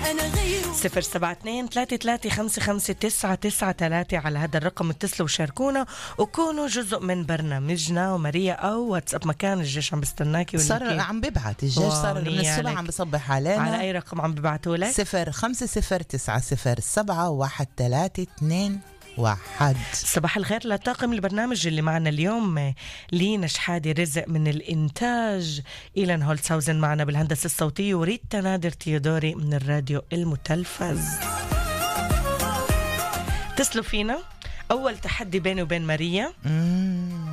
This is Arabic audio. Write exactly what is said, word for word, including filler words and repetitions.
صفر سبعة اثنين ثلاثة ثلاثة خمسة خمسة تسعة تسعة ثلاثة. على هذا الرقم اتصلوا وشاركونا وكونوا جزء من برنامجنا. وماريا أو واتساب مكان الجيش عم بستناكي ولا صار كيف؟ عم ببعت الجيش، صار من الصبح عم بصبح علينا. على أي رقم عم ببعتوا لك؟ صفر خمسة صفر تسعة صفر سبعة واحد ثلاثة اثنين واحد. صباح الخير لطاقم البرنامج اللي معنا اليوم، لينا شحادي رزق من الإنتاج، إيلان هولتسهاوزن معنا بالهندسة الصوتية، وريتا نادر تيودوري من الراديو المتلفز. اتصلوا فينا. أول تحدي بيني وبين ماريا.